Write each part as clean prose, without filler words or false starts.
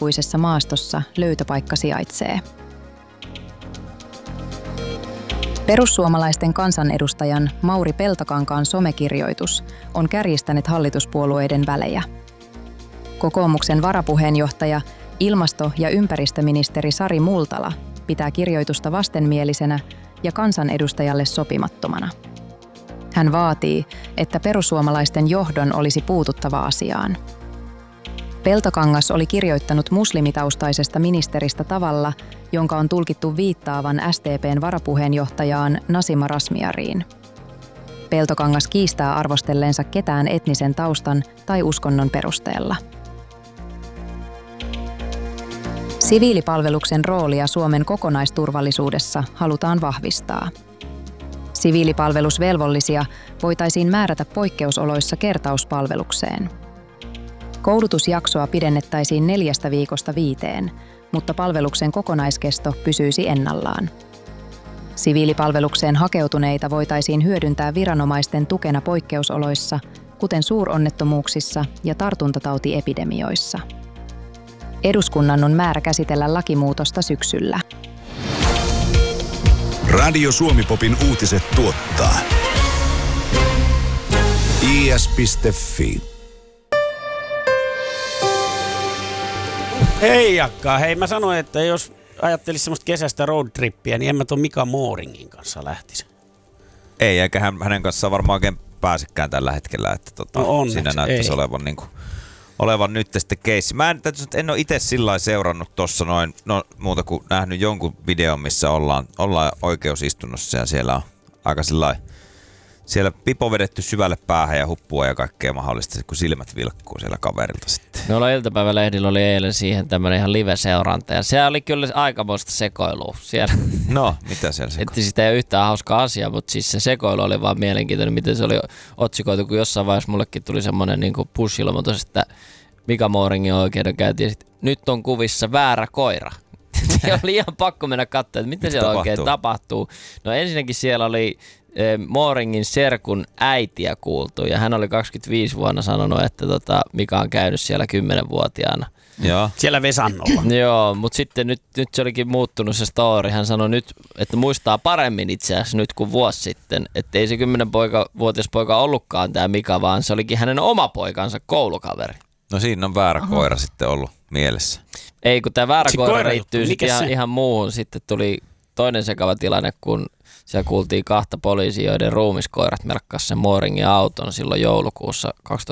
vaaleanpunaisessa maastossa löytöpaikka sijaitsee. Perussuomalaisten kansanedustajan Mauri Peltokankaan somekirjoitus on kärjistänyt hallituspuolueiden välejä. Kokoomuksen varapuheenjohtaja, ilmasto- ja ympäristöministeri Sari Multala pitää kirjoitusta vastenmielisenä ja kansanedustajalle sopimattomana. Hän vaatii, että perussuomalaisten johdon olisi puututtava asiaan. Peltokangas oli kirjoittanut muslimitaustaisesta ministeristä tavalla, jonka on tulkittu viittaavan SDP:n varapuheenjohtajaan Nasima Razmyariin. Peltokangas kiistää arvostelleensa ketään etnisen taustan tai uskonnon perusteella. Siviilipalveluksen roolia Suomen kokonaisturvallisuudessa halutaan vahvistaa. Siviilipalvelusvelvollisia voitaisiin määrätä poikkeusoloissa kertauspalvelukseen. Koulutusjaksoa pidennettäisiin 4 viikosta 5, mutta palveluksen kokonaiskesto pysyisi ennallaan. Siviilipalvelukseen hakeutuneita voitaisiin hyödyntää viranomaisten tukena poikkeusoloissa, kuten suuronnettomuuksissa ja tartuntatautiepidemioissa. Eduskunnan on määrä käsitellä lakimuutosta syksyllä. Radio Suomi-popin uutiset tuottaa is.fi. Hei Jakka, hei mä sanoin, että jos ajattelisi semmoista kesästä roadtrippiä, niin en mä tuon Mika Mooringin kanssa lähtisi. Ei, eikä hänen kanssaan varmaan oikein pääsekään tällä hetkellä, että siinä näyttäisi olevan nyt sitten keissi. Mä en ole itse sillä lailla seurannut tuossa muuta kuin nähnyt jonkun videon, missä ollaan oikeusistunnossa ja siellä on aika siellä pipo vedetty syvälle päähän ja huppua ja kaikkea mahdollista, kun silmät vilkkuu siellä kaverilta sitten. Meillä iltapäivälehdillä oli eilen siihen tämmöinen ihan live-seuranta ja se oli kyllä aikamoista sekoilua siellä. No, mitä siellä sekoilua? Että sitä ei ole yhtään hauskaa asia, mutta siis se sekoilu oli vaan mielenkiintoinen, miten se oli otsikoitu, kun jossain vaiheessa mullekin tuli semmoinen niin kuin push-ilmoitus, että Mika Mooringin oikeudenkäynti ja sitten nyt on kuvissa väärä koira. Oli ihan pakko mennä katsoa, että mitä siellä oikein tapahtuu. No ensinnäkin siellä oli Mooringin serkun äitiä kuultu ja hän oli 25 vuonna sanonut, että Mika on käynyt siellä 10-vuotiaana. Joo. Siellä Vesannolla. Joo, mutta sitten nyt se olikin muuttunut se story. Hän sanoi nyt, että muistaa paremmin itse asiassa nyt kuin vuosi sitten, että ei se 10-vuotias poika ollutkaan tämä Mika, vaan se olikin hänen oma poikansa koulukaveri. No siinä on väärä koira sitten ollut mielessä. Ei, kun tämä väärä koira liittyy ihan muuhun. Sitten tuli toinen sekava tilanne, kun siellä kuultiin 2 poliisia, joiden ruumiskoirat merkkasi sen Mooringin auton silloin joulukuussa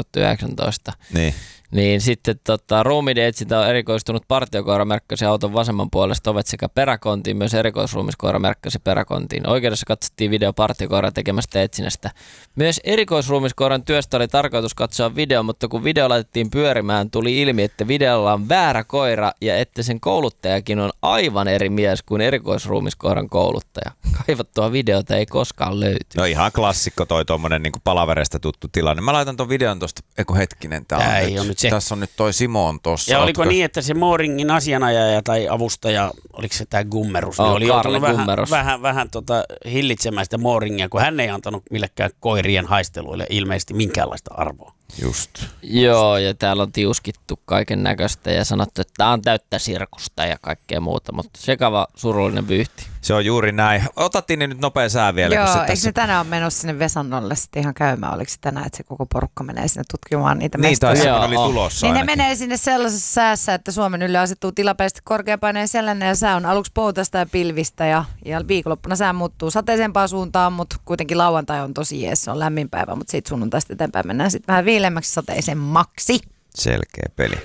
2019. Niin sitten ruumiiden etsintä on erikoistunut partiokoira merkkasi auton vasemman puolesta ovet sekä peräkontiin, myös erikoisruumiskoira merkkasi peräkontiin. Oikeudessa katsottiin video partiokoiran tekemästä etsinnästä. Myös erikoisruumiskoiran työstä oli tarkoitus katsoa video, mutta kun video laitettiin pyörimään, tuli ilmi, että videolla on väärä koira ja että sen kouluttajakin on aivan eri mies kuin erikoisruumiskoiran kouluttaja. Kaivattua videota ei koskaan löyty. No ihan klassikko toi tuommoinen niin palavereista tuttu tilanne. Mä laitan ton videon tosta, hetkinen, tässä on nyt toi Simon tossa. Ja oliko niin, että se Mooringin asianajaja tai avustaja, oliko se tää Gummerus, niin oli joutunut vähän hillitsemään sitä Mooringia, kun hän ei antanut millekään koirien haisteluille ilmeisesti minkäänlaista arvoa. Just. Joo, ja täällä on tiuskittu kaiken näköistä ja sanottu, että tämä on täyttä sirkusta ja kaikkea muuta, mutta sekava surullinen vyyhti. Se on juuri näin. Otattiin niin nyt nopea sää vielä. Joo, eikö se tänään ole menossa sinne Vesannolle sitten ihan käymään? Oliko se tänään, että se koko porukka menee sinne tutkimaan niitä mestoja? Niin, tai oli tulossa niin ainakin. ne menee sinne sellaisessa säässä, että Suomen yllä asettuu tilapäisesti korkeapaineen sellainen ja sää on aluksi poutasta ja pilvistä ja viikonloppuna sää muuttuu sateisempaan suuntaan, mutta kuitenkin lauantai on tosi jees, se on lämmin päivä, mutta siitä sunnuntaista eteenpäin mennään sitten vähän viileämmäksi sateisemmaksi. Selkeä peli.